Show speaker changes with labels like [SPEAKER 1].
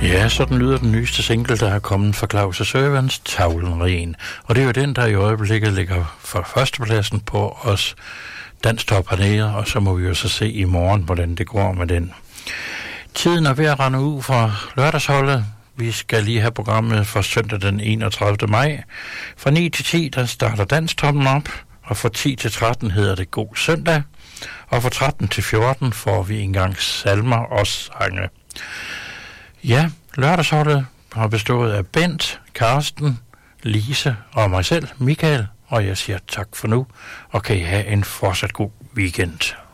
[SPEAKER 1] Ja, sådan lyder den nyeste single, der er kommet fra Claus og Sørvans, Tavlen Ren. Og det er jo den, der i øjeblikket ligger for førstepladsen på os Danstop hernede, og så må vi jo så se i morgen, hvordan det går med den. Tiden er ved at rende ud fra lørdagsholdet. Vi skal lige have programmet for søndag den 31. maj. Fra 9 til 10, der starter Danstoppen op, og fra 10 til 13 hedder det God Søndag. Og fra 13 til 14 får vi engang salmer og sange. Ja, lørdagsholdet har bestået af Bent, Karsten, Lise og mig selv, Michael. Og jeg siger tak for nu, og kan I have en fortsat god weekend.